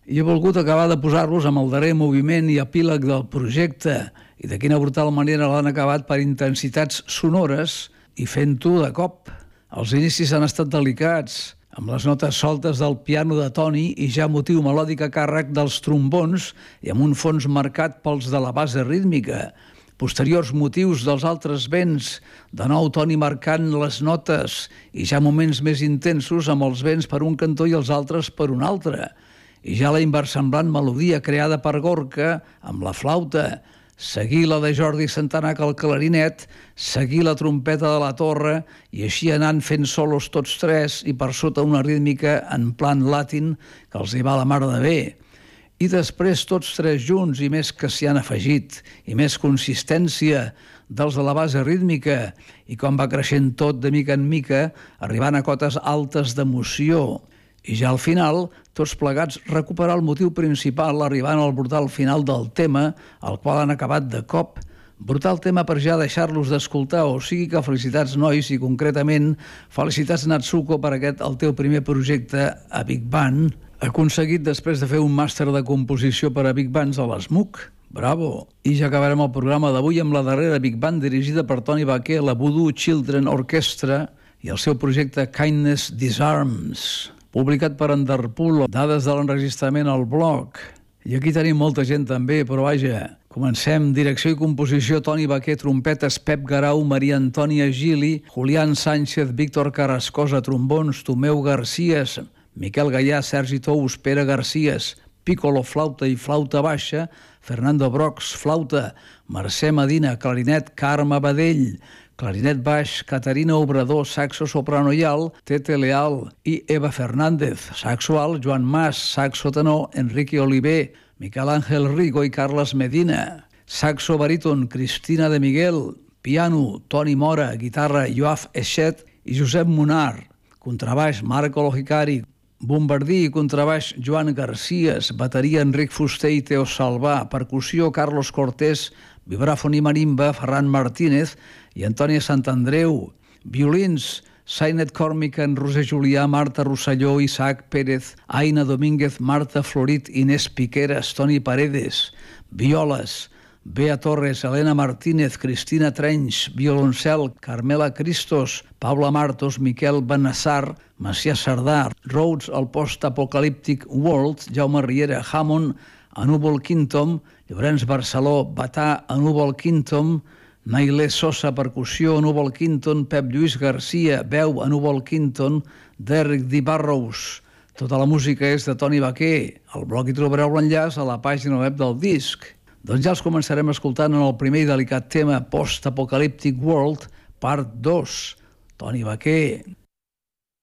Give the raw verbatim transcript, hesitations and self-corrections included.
I he volgut acabar de posar-los amb el darrer moviment i epíleg del projecte, i de quina brutal manera l'han acabat per intensitats sonores i fent-ho de cop. Els inicis han estat delicats, amb les notes soltes del piano de Toni i ja motiu melòdic a càrrec dels trombons i amb un fons marcat pels de la base rítmica. Posteriors motius dels altres vents, de nou Toni marcant les notes i ja moments més intensos amb els vents per un cantó i els altres per un altre. I ja la inversemblant melodia creada per Gorka amb la flauta, seguir la de Jordi Santanac al clarinet, seguir la trompeta de la Torre i així anant fent solos tots tres i per sota una rítmica en plan latin que els hi va la mar de bé. I després tots tres junts i més que s'hi han afegit i més consistència dels de la base rítmica i com va creixent tot de mica en mica arribant a cotes altes d'emoció. I ja al final, tots plegats recuperar el motiu principal arribant al brutal final del tema, el qual han acabat de cop. Brutal tema per ja deixar-los d'escoltar, o sigui que felicitats nois i concretament felicitats Natsuko per aquest el teu primer projecte a Big Band, aconseguit després de fer un màster de composició per a Big Bands a l'ESMUC. Bravo! I ja acabarem el programa d'avui amb la darrera Big Band dirigida per Toni Baquer, la Voodoo Children Orchestra i el seu projecte Kindness Disarms, publicat per Underpool, dades de l'enregistrament al blog. I aquí tenim molta gent també, però vaja, comencem. Direcció i composició Toni Baquer, trompetes Pep Garau, Maria Antònia Gili, Julián Sánchez, Víctor Carrascosa, trombons, Tomeu Garcías, Miquel Gallà, Sergi Tous, Pere Garcías, Piccolo, flauta i flauta baixa, Fernando Brocs, flauta, Mercè Medina, clarinet, Carme Badell, clarinet baix, Caterina Obrador, saxo soprano i alt, Tete Leal i Eva Fernández, saxo alt, Joan Mas, saxo tenor, Enrique Oliver, Miquel Ángel Rigo i Carles Medina, saxo baríton, Cristina de Miguel, piano, Toni Mora, guitarra, Joaf Eixet i Josep Munar, contrabaix, Marco Lojicari, bombardí i contrabaix, Joan Garcías, bateria, Enric Fuster i Teo Salvà, percussió, Carlos Cortés, vibràfon i marimba, Ferran Martínez i Antònia Santandreu, violins, Sainet Cormican, Roser Julià, Marta Rosselló, Isaac Pérez, Aina Domínguez, Marta Florit, Inés Piqueras, Toni Paredes, violes, Bea Torres, Helena Martínez, Cristina Trenys, violoncel, Carmela Cristos, Paula Martos, Miquel Benassar, Macià Sardà, Rhodes, el post-apocalíptic World, Jaume Riera, Hammond, Anúbol Quintom, Llorenç Barceló, Batà, Anúbol Quintom, Nailé Sosa, percussió, Anúbol Quinton, Pep Lluís Garcia, veu, Anúbol Quinton, Derrick D. Barrows. Tota la música és de Toni Baquer. Al blog hi trobareu l'enllaç a la pàgina web del disc. Doncs ja els començarem escoltant en el primer i delicat tema Post-Apocalíptic World, part dos. Toni Baquer.